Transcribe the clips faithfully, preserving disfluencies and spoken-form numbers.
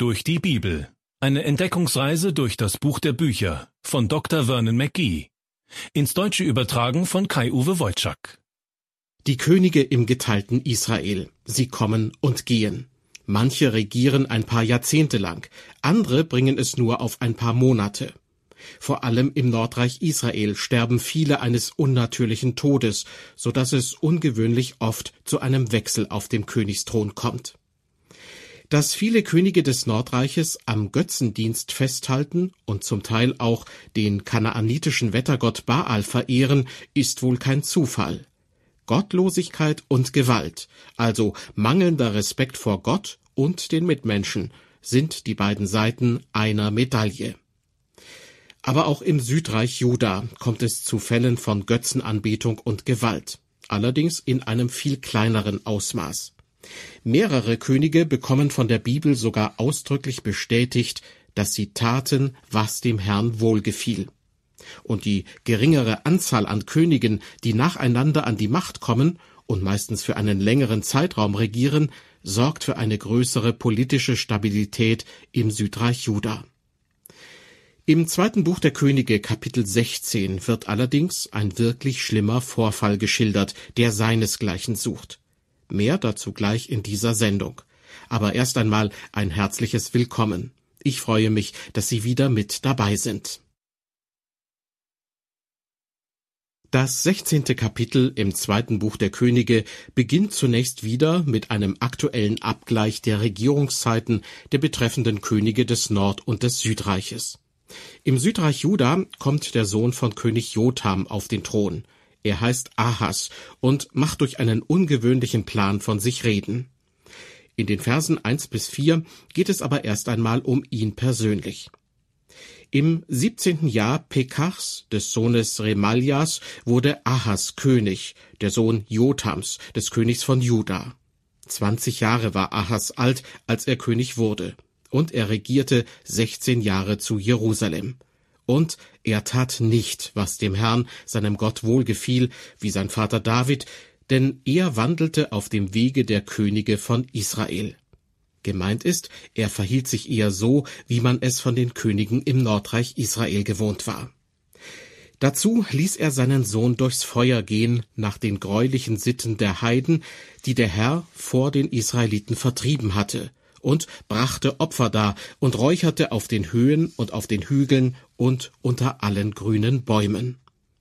Durch die Bibel. Eine Entdeckungsreise durch das Buch der Bücher von Doktor Vernon McGee. Ins Deutsche übertragen von Kai-Uwe Wojczak. Die Könige im geteilten Israel. Sie kommen und gehen. Manche regieren ein paar Jahrzehnte lang, andere bringen es nur auf ein paar Monate. Vor allem im Nordreich Israel sterben viele eines unnatürlichen Todes, so dass es ungewöhnlich oft zu einem Wechsel auf dem Königsthron kommt. Dass viele Könige des Nordreiches am Götzendienst festhalten und zum Teil auch den kanaanitischen Wettergott Baal verehren, ist wohl kein Zufall. Gottlosigkeit und Gewalt, also mangelnder Respekt vor Gott und den Mitmenschen, sind die beiden Seiten einer Medaille. Aber auch im Südreich Juda kommt es zu Fällen von Götzenanbetung und Gewalt, allerdings in einem viel kleineren Ausmaß. Mehrere Könige bekommen von der Bibel sogar ausdrücklich bestätigt, dass sie taten, was dem Herrn wohlgefiel. Und die geringere Anzahl an Königen, die nacheinander an die Macht kommen und meistens für einen längeren Zeitraum regieren, sorgt für eine größere politische Stabilität im Südreich Juda. Im zweiten Buch der Könige, Kapitel sechzehn, wird allerdings ein wirklich schlimmer Vorfall geschildert, der seinesgleichen sucht. Mehr dazu gleich in dieser Sendung. Aber erst einmal ein herzliches Willkommen. Ich freue mich, dass Sie wieder mit dabei sind. Das sechzehnte Kapitel im zweiten Buch der Könige beginnt zunächst wieder mit einem aktuellen Abgleich der Regierungszeiten der betreffenden Könige des Nord- und des Südreiches. Im Südreich Juda kommt der Sohn von König Jotham auf den Thron. Er heißt Ahas und macht durch einen ungewöhnlichen Plan von sich reden. In den Versen eins bis vier geht es aber erst einmal um ihn persönlich. Im siebzehnten Jahr Pekachs, des Sohnes Remaljas, wurde Ahas König, der Sohn Jothams, des Königs von Juda. Zwanzig Jahre war Ahas alt, als er König wurde, und er regierte sechzehn Jahre zu Jerusalem. Und er tat nicht, was dem Herrn, seinem Gott, wohlgefiel, wie sein Vater David, denn er wandelte auf dem Wege der Könige von Israel. Gemeint ist, er verhielt sich eher so, wie man es von den Königen im Nordreich Israel gewohnt war. Dazu ließ er seinen Sohn durchs Feuer gehen, nach den greulichen Sitten der Heiden, die der Herr vor den Israeliten vertrieben hatte, und brachte Opfer dar und räucherte auf den Höhen und auf den Hügeln und unter allen grünen Bäumen.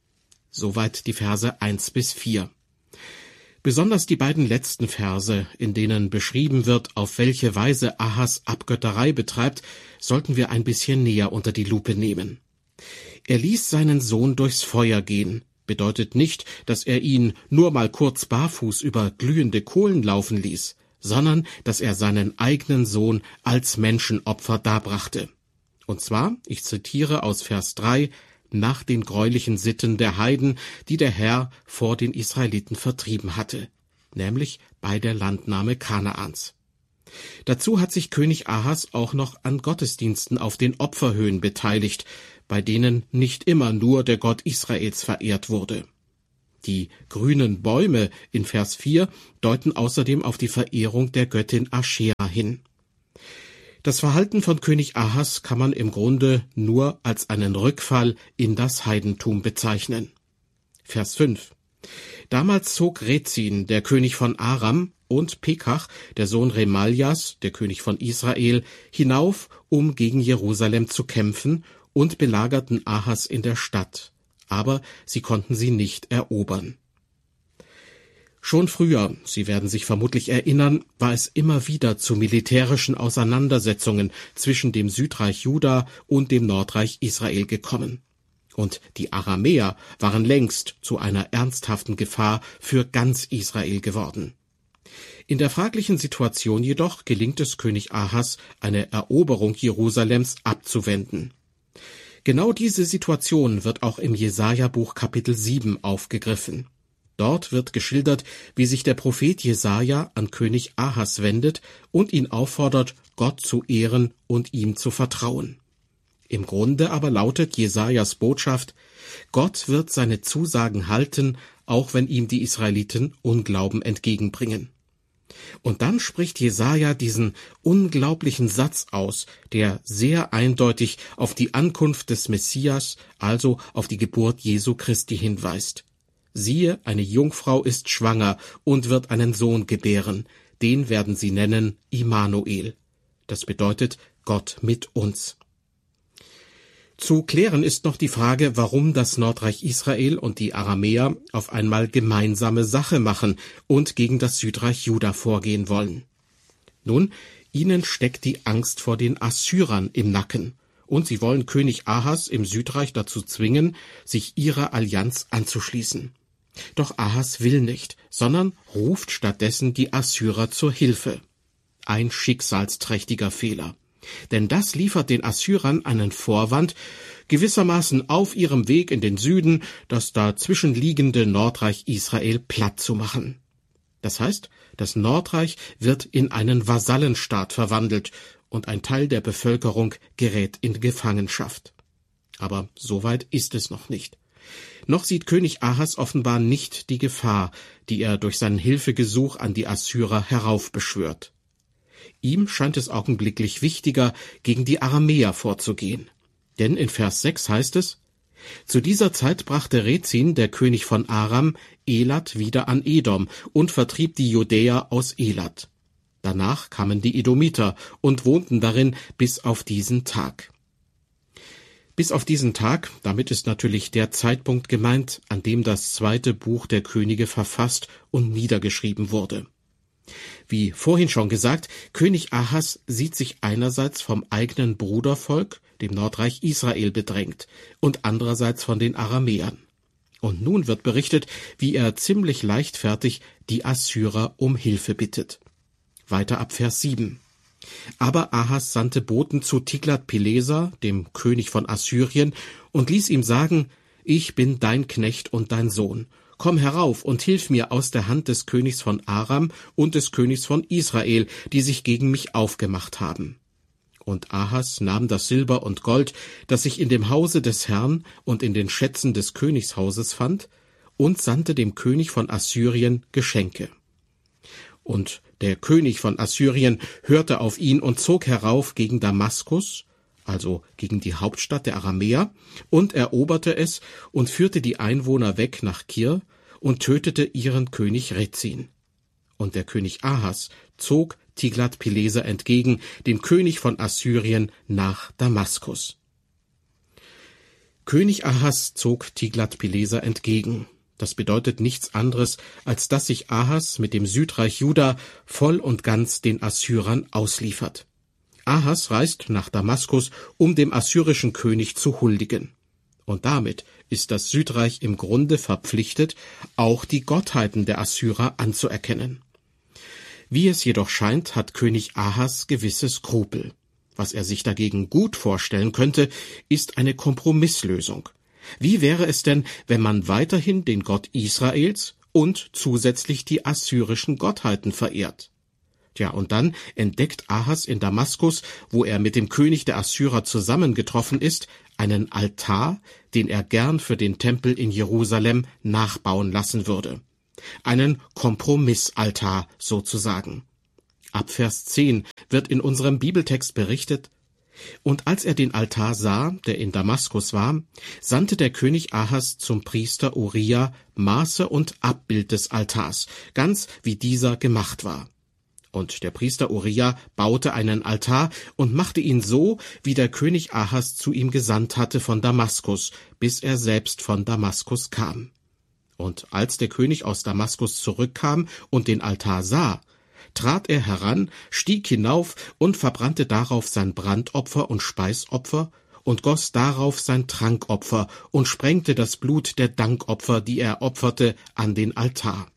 Soweit die Verse eins bis vier. Besonders die beiden letzten Verse, in denen beschrieben wird, auf welche Weise Ahas Abgötterei betreibt, sollten wir ein bisschen näher unter die Lupe nehmen. Er ließ seinen Sohn durchs Feuer gehen, bedeutet nicht, dass er ihn nur mal kurz barfuß über glühende Kohlen laufen ließ, sondern dass er seinen eigenen Sohn als Menschenopfer darbrachte. Und zwar, ich zitiere aus Vers drei, nach den greulichen Sitten der Heiden, die der Herr vor den Israeliten vertrieben hatte, nämlich bei der Landnahme Kanaans. Dazu hat sich König Ahas auch noch an Gottesdiensten auf den Opferhöhen beteiligt, bei denen nicht immer nur der Gott Israels verehrt wurde. Die grünen Bäume in Vers vier deuten außerdem auf die Verehrung der Göttin Aschera hin. Das Verhalten von König Ahas kann man im Grunde nur als einen Rückfall in das Heidentum bezeichnen. Vers fünf. Damals zog Rezin, der König von Aram, und Pekach, der Sohn Remaljas, der König von Israel, hinauf, um gegen Jerusalem zu kämpfen, und belagerten Ahas in der Stadt. Aber sie konnten sie nicht erobern. Schon früher, Sie werden sich vermutlich erinnern, war es immer wieder zu militärischen Auseinandersetzungen zwischen dem Südreich Juda und dem Nordreich Israel gekommen. Und die Aramäer waren längst zu einer ernsthaften Gefahr für ganz Israel geworden. In der fraglichen Situation jedoch gelingt es König Ahas, eine Eroberung Jerusalems abzuwenden. Genau diese Situation wird auch im Jesaja-Buch Kapitel sieben aufgegriffen. Dort wird geschildert, wie sich der Prophet Jesaja an König Ahas wendet und ihn auffordert, Gott zu ehren und ihm zu vertrauen. Im Grunde aber lautet Jesajas Botschaft: Gott wird seine Zusagen halten, auch wenn ihm die Israeliten Unglauben entgegenbringen. Und dann spricht Jesaja diesen unglaublichen Satz aus, der sehr eindeutig auf die Ankunft des Messias, also auf die Geburt Jesu Christi hinweist. Siehe, eine Jungfrau ist schwanger und wird einen Sohn gebären. Den werden sie nennen Immanuel. Das bedeutet Gott mit uns. Zu klären ist noch die Frage, warum das Nordreich Israel und die Aramäer auf einmal gemeinsame Sache machen und gegen das Südreich Juda vorgehen wollen. Nun, ihnen steckt die Angst vor den Assyrern im Nacken, und sie wollen König Ahas im Südreich dazu zwingen, sich ihrer Allianz anzuschließen. Doch Ahas will nicht, sondern ruft stattdessen die Assyrer zur Hilfe. Ein schicksalsträchtiger Fehler. Denn das liefert den Assyrern einen Vorwand, gewissermaßen auf ihrem Weg in den Süden das dazwischenliegende Nordreich Israel platt zu machen. Das heißt, das Nordreich wird in einen Vasallenstaat verwandelt und ein Teil der Bevölkerung gerät in Gefangenschaft. Aber so weit ist es noch nicht. Noch sieht König Ahas offenbar nicht die Gefahr, die er durch sein Hilfegesuch an die Assyrer heraufbeschwört. Ihm scheint es augenblicklich wichtiger, gegen die Aramäer vorzugehen. Denn in Vers sechs heißt es: Zu dieser Zeit brachte Rezin, der König von Aram, Elat wieder an Edom und vertrieb die Judäer aus Elat. Danach kamen die Edomiter und wohnten darin bis auf diesen Tag. Bis auf diesen Tag, damit ist natürlich der Zeitpunkt gemeint, an dem das zweite Buch der Könige verfasst und niedergeschrieben wurde. Wie vorhin schon gesagt, König Ahas sieht sich einerseits vom eigenen Brudervolk, dem Nordreich Israel, bedrängt und andererseits von den Aramäern. Und nun wird berichtet, wie er ziemlich leichtfertig die Assyrer um Hilfe bittet. Weiter ab Vers sieben. Aber Ahas sandte Boten zu Tiglat-Pileser, dem König von Assyrien, und ließ ihm sagen: Ich bin dein Knecht und dein Sohn. Komm herauf und hilf mir aus der Hand des Königs von Aram und des Königs von Israel, die sich gegen mich aufgemacht haben. Und Ahas nahm das Silber und Gold, das sich in dem Hause des Herrn und in den Schätzen des Königshauses fand, und sandte dem König von Assyrien Geschenke. Und der König von Assyrien hörte auf ihn und zog herauf gegen Damaskus, also gegen die Hauptstadt der Aramäer, und eroberte es und führte die Einwohner weg nach Kir und tötete ihren König Rezin. Und der König Ahas zog Tiglat-Pileser entgegen, dem König von Assyrien, nach Damaskus. König Ahas zog Tiglat-Pileser entgegen. Das bedeutet nichts anderes, als dass sich Ahas mit dem Südreich Juda voll und ganz den Assyrern ausliefert. Ahas reist nach Damaskus, um dem assyrischen König zu huldigen. Und damit ist das Südreich im Grunde verpflichtet, auch die Gottheiten der Assyrer anzuerkennen. Wie es jedoch scheint, hat König Ahas gewisse Skrupel. Was er sich dagegen gut vorstellen könnte, ist eine Kompromisslösung. Wie wäre es denn, wenn man weiterhin den Gott Israels und zusätzlich die assyrischen Gottheiten verehrt? Tja, und dann entdeckt Ahas in Damaskus, wo er mit dem König der Assyrer zusammengetroffen ist, einen Altar, den er gern für den Tempel in Jerusalem nachbauen lassen würde. Einen Kompromissaltar sozusagen. Ab Vers zehn wird in unserem Bibeltext berichtet: Und als er den Altar sah, der in Damaskus war, sandte der König Ahas zum Priester Uria Maße und Abbild des Altars, ganz wie dieser gemacht war. Und der Priester Uria baute einen Altar und machte ihn so, wie der König Ahas zu ihm gesandt hatte von Damaskus, bis er selbst von Damaskus kam. Und als der König aus Damaskus zurückkam und den Altar sah, trat er heran, stieg hinauf und verbrannte darauf sein Brandopfer und Speisopfer und goss darauf sein Trankopfer und sprengte das Blut der Dankopfer, die er opferte, an den Altar.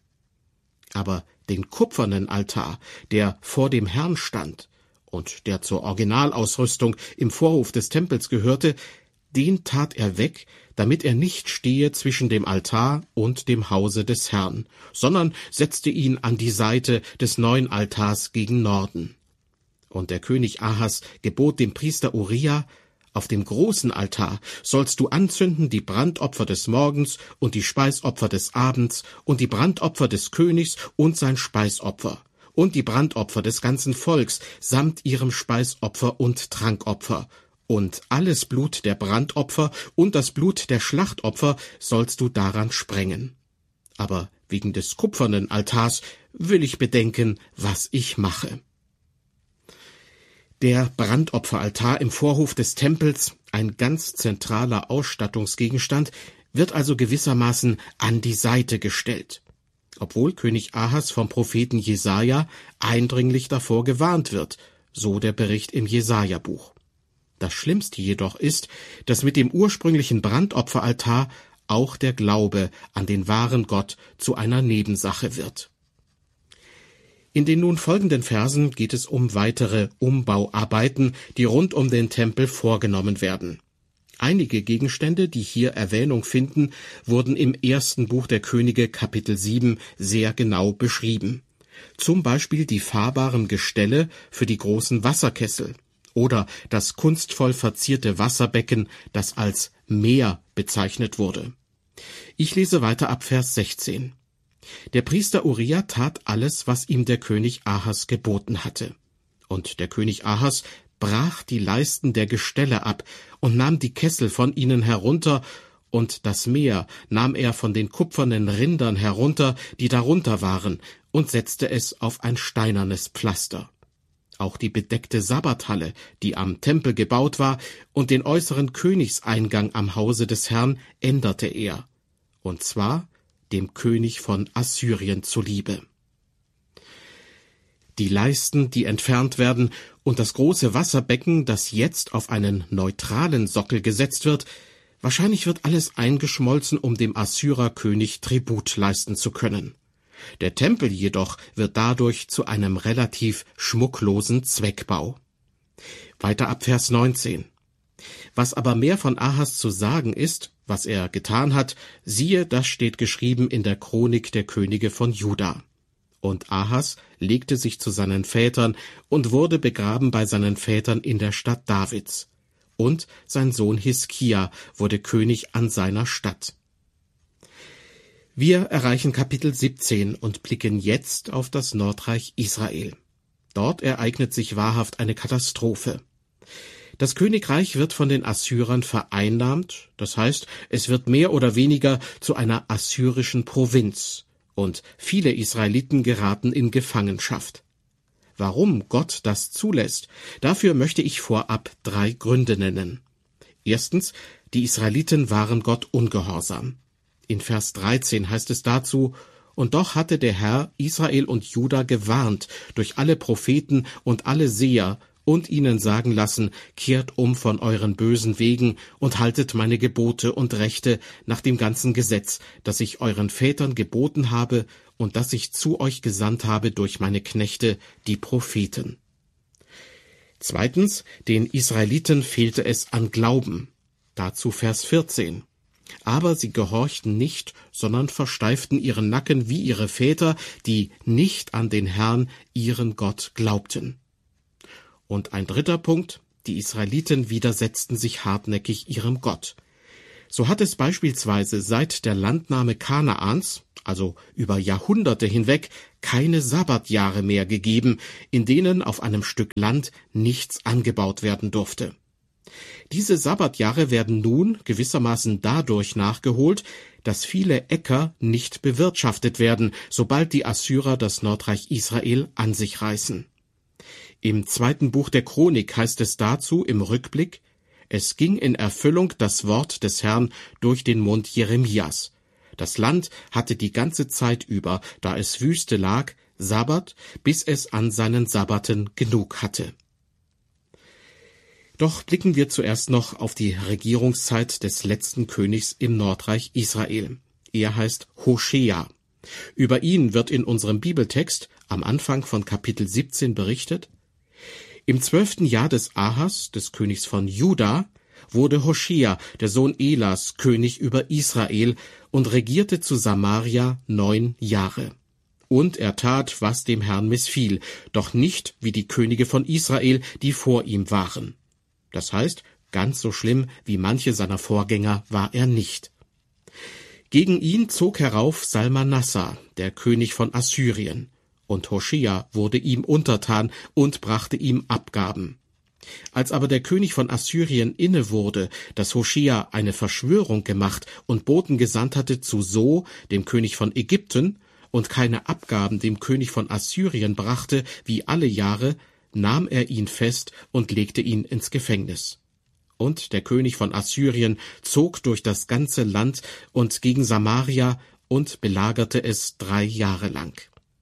Aber den kupfernen Altar, der vor dem Herrn stand und der zur Originalausrüstung im Vorhof des Tempels gehörte, den tat er weg, damit er nicht stehe zwischen dem Altar und dem Hause des Herrn, sondern setzte ihn an die Seite des neuen Altars gegen Norden. Und der König Ahas gebot dem Priester Uria: Auf dem großen Altar sollst du anzünden die Brandopfer des Morgens und die Speisopfer des Abends und die Brandopfer des Königs und sein Speisopfer, und die Brandopfer des ganzen Volks samt ihrem Speisopfer und Trankopfer. Und alles Blut der Brandopfer und das Blut der Schlachtopfer sollst du daran sprengen. Aber wegen des kupfernen Altars will ich bedenken, was ich mache. Der Brandopferaltar im Vorhof des Tempels, ein ganz zentraler Ausstattungsgegenstand, wird also gewissermaßen an die Seite gestellt, obwohl König Ahas vom Propheten Jesaja eindringlich davor gewarnt wird, so der Bericht im Jesaja-Buch. Das Schlimmste jedoch ist, dass mit dem ursprünglichen Brandopferaltar auch der Glaube an den wahren Gott zu einer Nebensache wird. In den nun folgenden Versen geht es um weitere Umbauarbeiten, die rund um den Tempel vorgenommen werden. Einige Gegenstände, die hier Erwähnung finden, wurden im ersten Buch der Könige Kapitel sieben sehr genau beschrieben. Zum Beispiel die fahrbaren Gestelle für die großen Wasserkessel oder das kunstvoll verzierte Wasserbecken, das als Meer bezeichnet wurde. Ich lese weiter ab Vers sechzehn. Der Priester Uria tat alles, was ihm der König Ahas geboten hatte. Und der König Ahas brach die Leisten der Gestelle ab und nahm die Kessel von ihnen herunter, und das Meer nahm er von den kupfernen Rindern herunter, die darunter waren, und setzte es auf ein steinernes Pflaster. Auch die bedeckte Sabbathalle, die am Tempel gebaut war, und den äußeren Königseingang am Hause des Herrn änderte er, und zwar dem König von Assyrien zuliebe. Die Leisten, die entfernt werden, und das große Wasserbecken, das jetzt auf einen neutralen Sockel gesetzt wird, wahrscheinlich wird alles eingeschmolzen, um dem Assyrerkönig Tribut leisten zu können. Der Tempel jedoch wird dadurch zu einem relativ schmucklosen Zweckbau. Weiter ab Vers neunzehn. Was aber mehr von Ahas zu sagen ist, was er getan hat, siehe, das steht geschrieben in der Chronik der Könige von Juda. Und Ahas legte sich zu seinen Vätern und wurde begraben bei seinen Vätern in der Stadt Davids. Und sein Sohn Hiskia wurde König an seiner Stadt. Wir erreichen Kapitel siebzehn und blicken jetzt auf das Nordreich Israel. Dort ereignet sich wahrhaft eine Katastrophe. Das Königreich wird von den Assyrern vereinnahmt, das heißt, es wird mehr oder weniger zu einer assyrischen Provinz, und viele Israeliten geraten in Gefangenschaft. Warum Gott das zulässt, dafür möchte ich vorab drei Gründe nennen. Erstens, die Israeliten waren Gott ungehorsam. In Vers dreizehn heißt es dazu: Und doch hatte der Herr Israel und Juda gewarnt durch alle Propheten und alle Seher und ihnen sagen lassen, kehrt um von euren bösen Wegen und haltet meine Gebote und Rechte nach dem ganzen Gesetz, das ich euren Vätern geboten habe und das ich zu euch gesandt habe durch meine Knechte, die Propheten. Zweitens, den Israeliten fehlte es an Glauben. Dazu Vers vierzehn. Aber sie gehorchten nicht, sondern versteiften ihren Nacken wie ihre Väter, die nicht an den Herrn, ihren Gott, glaubten. Und ein dritter Punkt, die Israeliten widersetzten sich hartnäckig ihrem Gott. So hat es beispielsweise seit der Landnahme Kanaans, also über Jahrhunderte hinweg, keine Sabbatjahre mehr gegeben, in denen auf einem Stück Land nichts angebaut werden durfte. Diese Sabbatjahre werden nun gewissermaßen dadurch nachgeholt, dass viele Äcker nicht bewirtschaftet werden, sobald die Assyrer das Nordreich Israel an sich reißen. Im zweiten Buch der Chronik heißt es dazu im Rückblick: Es ging in Erfüllung das Wort des Herrn durch den Mund Jeremias. Das Land hatte die ganze Zeit über, da es Wüste lag, Sabbat, bis es an seinen Sabbaten genug hatte. Doch blicken wir zuerst noch auf die Regierungszeit des letzten Königs im Nordreich Israel. Er heißt Hoschea. Über ihn wird in unserem Bibeltext am Anfang von Kapitel siebzehn berichtet: Im zwölften Jahr des Ahas, des Königs von Juda, wurde Hoschea, der Sohn Elas, König über Israel und regierte zu Samaria neun Jahre. Und er tat, was dem Herrn missfiel, doch nicht wie die Könige von Israel, die vor ihm waren. Das heißt, ganz so schlimm wie manche seiner Vorgänger war er nicht. Gegen ihn zog herauf Salmanassar, der König von Assyrien, und Hoschea wurde ihm untertan und brachte ihm Abgaben. Als aber der König von Assyrien inne wurde, dass Hoschea eine Verschwörung gemacht und Boten gesandt hatte zu So, dem König von Ägypten, und keine Abgaben dem König von Assyrien brachte, wie alle Jahre, nahm er ihn fest und legte ihn ins Gefängnis. Und der König von Assyrien zog durch das ganze Land und gegen Samaria und belagerte es drei Jahre lang.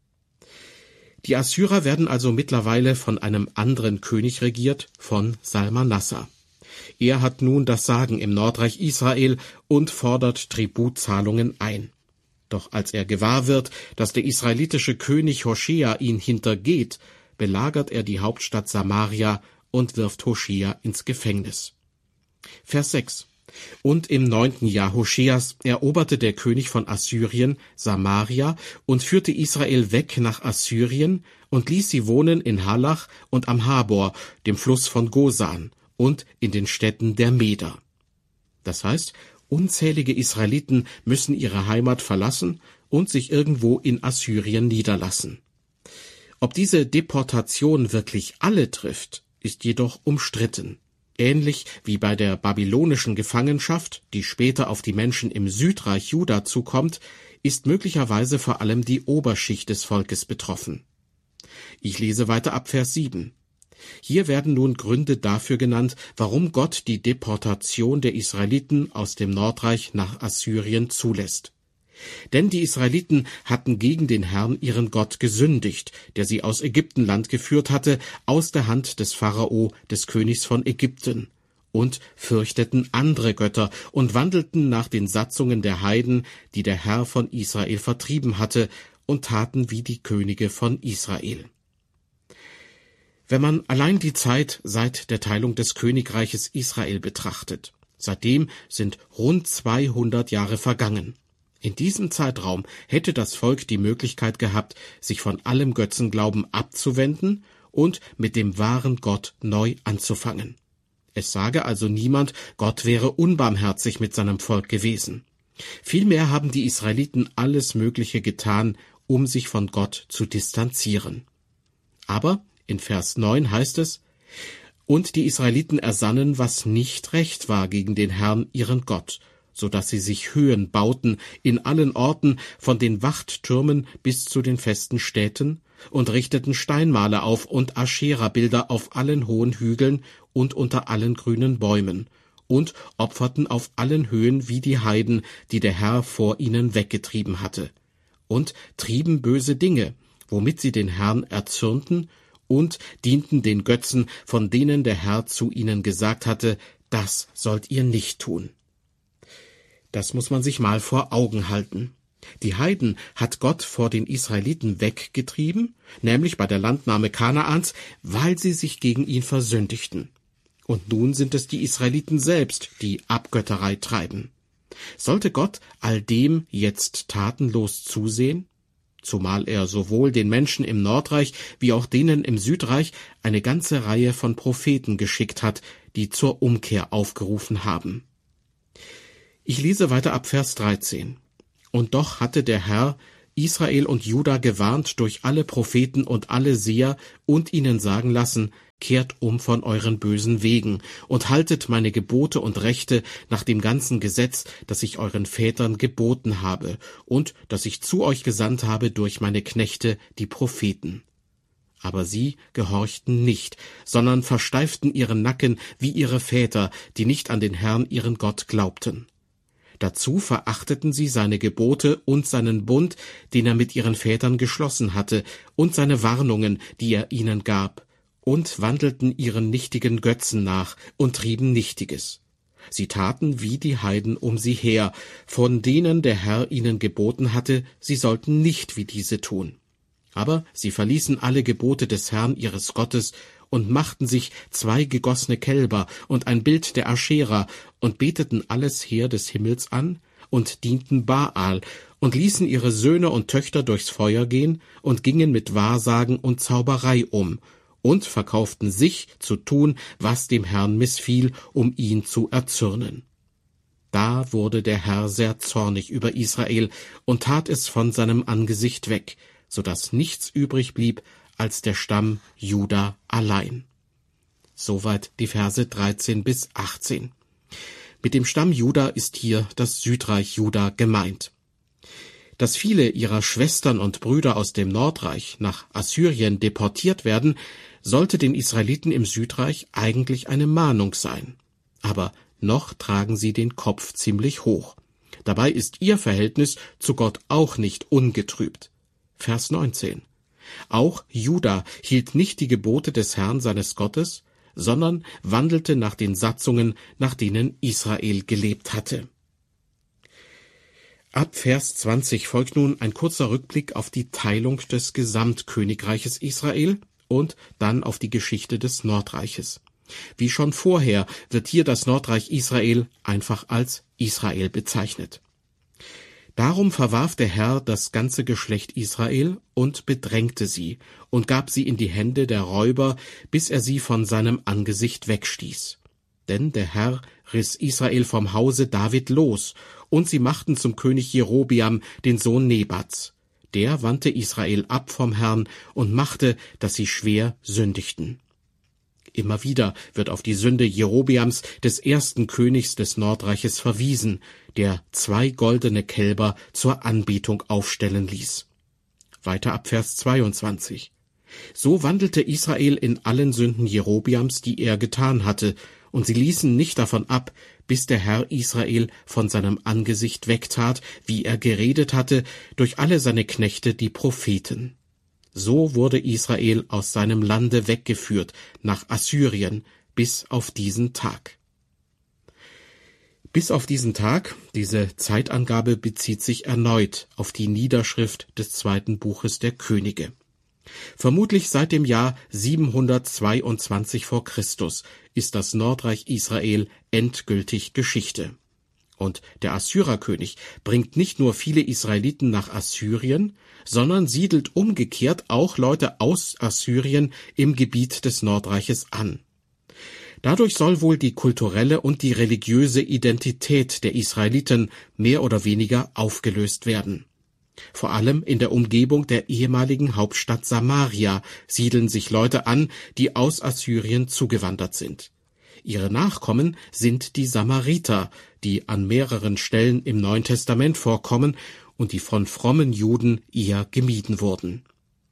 Die Assyrer werden also mittlerweile von einem anderen König regiert, von Salmanassar. Er hat nun das Sagen im Nordreich Israel und fordert Tributzahlungen ein. Doch als er gewahr wird, dass der israelitische König Hoschea ihn hintergeht, belagert er die Hauptstadt Samaria und wirft Hoschea ins Gefängnis. Vers sechs. Und im neunten Jahr Hoscheas eroberte der König von Assyrien Samaria und führte Israel weg nach Assyrien und ließ sie wohnen in Halach und am Habor, dem Fluss von Gosan, und in den Städten der Meder. Das heißt, unzählige Israeliten müssen ihre Heimat verlassen und sich irgendwo in Assyrien niederlassen. Ob diese Deportation wirklich alle trifft, ist jedoch umstritten. Ähnlich wie bei der babylonischen Gefangenschaft, die später auf die Menschen im Südreich Juda zukommt, ist möglicherweise vor allem die Oberschicht des Volkes betroffen. Ich lese weiter ab Vers sieben. Hier werden nun Gründe dafür genannt, warum Gott die Deportation der Israeliten aus dem Nordreich nach Assyrien zulässt. Denn die Israeliten hatten gegen den Herrn ihren Gott gesündigt, der sie aus Ägyptenland geführt hatte, aus der Hand des Pharao, des Königs von Ägypten, und fürchteten andere Götter und wandelten nach den Satzungen der Heiden, die der Herr von Israel vertrieben hatte, und taten wie die Könige von Israel. Wenn man allein die Zeit seit der Teilung des Königreiches Israel betrachtet, seitdem sind rund zweihundert Jahre vergangen. In diesem Zeitraum hätte das Volk die Möglichkeit gehabt, sich von allem Götzenglauben abzuwenden und mit dem wahren Gott neu anzufangen. Es sage also niemand, Gott wäre unbarmherzig mit seinem Volk gewesen. Vielmehr haben die Israeliten alles Mögliche getan, um sich von Gott zu distanzieren. Aber in Vers neun heißt es, und die Israeliten ersannen, was nicht recht war gegen den Herrn, ihren Gott, so dass sie sich Höhen bauten in allen Orten, von den Wachttürmen bis zu den festen Städten, und richteten Steinmale auf und Aschera-Bilder auf allen hohen Hügeln und unter allen grünen Bäumen, und opferten auf allen Höhen wie die Heiden, die der Herr vor ihnen weggetrieben hatte, und trieben böse Dinge, womit sie den Herrn erzürnten, und dienten den Götzen, von denen der Herr zu ihnen gesagt hatte, das sollt ihr nicht tun. Das muss man sich mal vor Augen halten. Die Heiden hat Gott vor den Israeliten weggetrieben, nämlich bei der Landnahme Kanaans, weil sie sich gegen ihn versündigten. Und nun sind es die Israeliten selbst, die Abgötterei treiben. Sollte Gott all dem jetzt tatenlos zusehen? Zumal er sowohl den Menschen im Nordreich wie auch denen im Südreich eine ganze Reihe von Propheten geschickt hat, die zur Umkehr aufgerufen haben. Ich lese weiter ab Vers dreizehn. Und doch hatte der Herr Israel und Juda gewarnt durch alle Propheten und alle Seher und ihnen sagen lassen, kehrt um von euren bösen Wegen und haltet meine Gebote und Rechte nach dem ganzen Gesetz, das ich euren Vätern geboten habe und das ich zu euch gesandt habe durch meine Knechte, die Propheten. Aber sie gehorchten nicht, sondern versteiften ihren Nacken wie ihre Väter, die nicht an den Herrn ihren Gott glaubten. Dazu verachteten sie seine Gebote und seinen Bund, den er mit ihren Vätern geschlossen hatte, und seine Warnungen, die er ihnen gab, und wandelten ihren nichtigen Götzen nach und trieben Nichtiges. Sie taten wie die Heiden um sie her, von denen der Herr ihnen geboten hatte, sie sollten nicht wie diese tun. Aber sie verließen alle Gebote des Herrn ihres Gottes und machten sich zwei gegossene Kälber und ein Bild der Aschera und beteten alles Heer des Himmels an und dienten Baal und ließen ihre Söhne und Töchter durchs Feuer gehen und gingen mit Wahrsagen und Zauberei um und verkauften sich zu tun, was dem Herrn missfiel, um ihn zu erzürnen. Da wurde der Herr sehr zornig über Israel und tat es von seinem Angesicht weg, so dass nichts übrig blieb als der Stamm Juda allein. Soweit die Verse dreizehn bis achtzehn. Mit dem Stamm Juda ist hier das Südreich Juda gemeint. Dass viele ihrer Schwestern und Brüder aus dem Nordreich nach Assyrien deportiert werden, sollte den Israeliten im Südreich eigentlich eine Mahnung sein. Aber noch tragen sie den Kopf ziemlich hoch. Dabei ist ihr Verhältnis zu Gott auch nicht ungetrübt. Vers neunzehn. Auch Juda hielt nicht die Gebote des Herrn seines Gottes, sondern wandelte nach den Satzungen, nach denen Israel gelebt hatte. Ab Vers zwanzig folgt nun ein kurzer Rückblick auf die Teilung des Gesamtkönigreiches Israel und dann auf die Geschichte des Nordreiches. Wie schon vorher wird hier das Nordreich Israel einfach als Israel bezeichnet. Darum verwarf der Herr das ganze Geschlecht Israel und bedrängte sie und gab sie in die Hände der Räuber, bis er sie von seinem Angesicht wegstieß. Denn der Herr riss Israel vom Hause David los, und sie machten zum König Jerobiam, den Sohn Nebats. Der wandte Israel ab vom Herrn und machte, dass sie schwer sündigten. Immer wieder wird auf die Sünde Jerobiams, des ersten Königs des Nordreiches, verwiesen, der zwei goldene Kälber zur Anbetung aufstellen ließ. Weiter ab Vers zweiundzwanzig. So wandelte Israel in allen Sünden Jerobiams, die er getan hatte, und sie ließen nicht davon ab, bis der Herr Israel von seinem Angesicht wegtat, wie er geredet hatte, durch alle seine Knechte, die Propheten. So wurde Israel aus seinem Lande weggeführt nach Assyrien bis auf diesen Tag. Bis auf diesen Tag, diese Zeitangabe bezieht sich erneut auf die Niederschrift des zweiten Buches der Könige. Vermutlich seit dem Jahr siebenhundertzweiundzwanzig vor Christus ist das Nordreich Israel endgültig Geschichte. Und der Assyrerkönig bringt nicht nur viele Israeliten nach Assyrien, sondern siedelt umgekehrt auch Leute aus Assyrien im Gebiet des Nordreiches an. Dadurch soll wohl die kulturelle und die religiöse Identität der Israeliten mehr oder weniger aufgelöst werden. Vor allem in der Umgebung der ehemaligen Hauptstadt Samaria siedeln sich Leute an, die aus Assyrien zugewandert sind. Ihre Nachkommen sind die Samariter, die an mehreren Stellen im Neuen Testament vorkommen und die von frommen Juden eher gemieden wurden.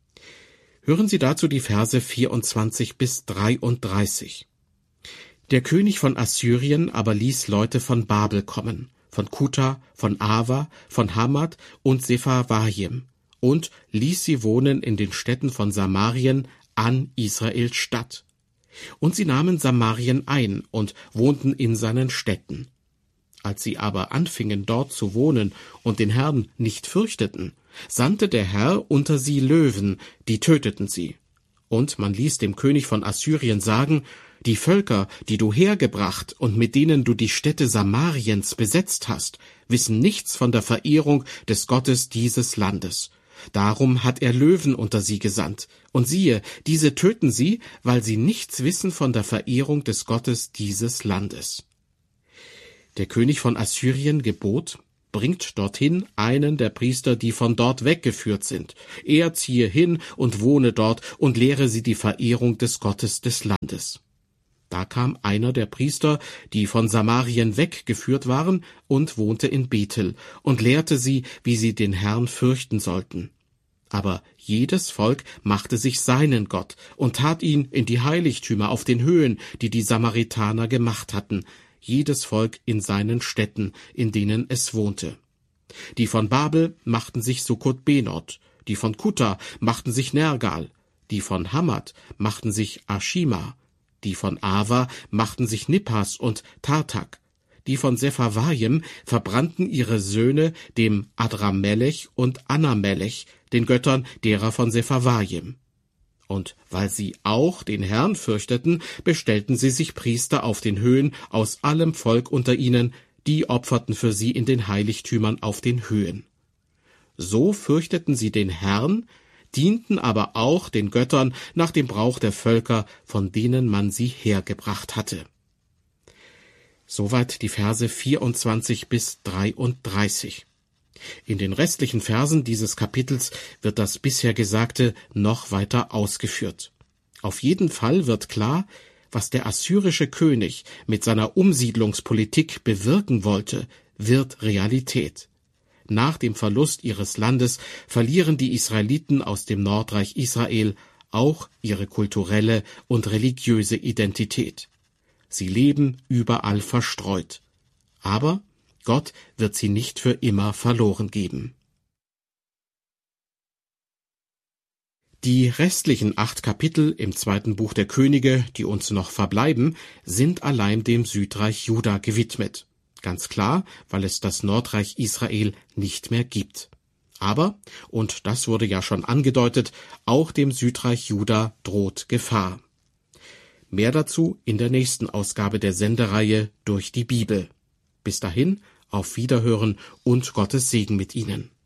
Hören Sie dazu die Verse vierundzwanzig bis dreiunddreißig. Der König von Assyrien aber ließ Leute von Babel kommen, von Kuta, von Ava, von Hamat und Sepharvaim, und ließ sie wohnen in den Städten von Samarien an Israels Stadt. Und sie nahmen Samarien ein und wohnten in seinen Städten. Als sie aber anfingen, dort zu wohnen und den Herrn nicht fürchteten, sandte der Herr unter sie Löwen, die töteten sie. Und man ließ dem König von Assyrien sagen: Die Völker, die du hergebracht und mit denen du die Städte Samariens besetzt hast, wissen nichts von der Verehrung des Gottes dieses Landes. Darum hat er Löwen unter sie gesandt. Und siehe, diese töten sie, weil sie nichts wissen von der Verehrung des Gottes dieses Landes. Der König von Assyrien gebot: Bringt dorthin einen der Priester, die von dort weggeführt sind. Er ziehe hin und wohne dort und lehre sie die Verehrung des Gottes des Landes. Da kam einer der Priester, die von Samarien weggeführt waren, und wohnte in Bethel und lehrte sie, wie sie den Herrn fürchten sollten. Aber jedes Volk machte sich seinen Gott und tat ihn in die Heiligtümer auf den Höhen, die die Samaritaner gemacht hatten, jedes Volk in seinen Städten, in denen es wohnte. Die von Babel machten sich Sukkot-Benot, die von Kuta machten sich Nergal, die von Hamat machten sich Ashima, die von Ava machten sich Nippas und Tartak, die von Sepharvaim verbrannten ihre Söhne dem Adramelech und Anamelech, den Göttern derer von Sepharvaim. Und weil sie auch den Herrn fürchteten, bestellten sie sich Priester auf den Höhen aus allem Volk unter ihnen, die opferten für sie in den Heiligtümern auf den Höhen. So fürchteten sie den Herrn, dienten aber auch den Göttern nach dem Brauch der Völker, von denen man sie hergebracht hatte. Soweit die Verse vierundzwanzig bis dreiunddreißig. In den restlichen Versen dieses Kapitels wird das bisher Gesagte noch weiter ausgeführt. Auf jeden Fall wird klar, was der assyrische König mit seiner Umsiedlungspolitik bewirken wollte, wird Realität. Nach dem Verlust ihres Landes verlieren die Israeliten aus dem Nordreich Israel auch ihre kulturelle und religiöse Identität. Sie leben überall verstreut. Aber Gott wird sie nicht für immer verloren geben. Die restlichen acht Kapitel im zweiten Buch der Könige, die uns noch verbleiben, sind allein dem Südreich Juda gewidmet. Ganz klar, weil es das Nordreich Israel nicht mehr gibt. Aber, und das wurde ja schon angedeutet, auch dem Südreich Juda droht Gefahr. Mehr dazu in der nächsten Ausgabe der Sendereihe Durch die Bibel. Bis dahin, auf Wiederhören und Gottes Segen mit Ihnen.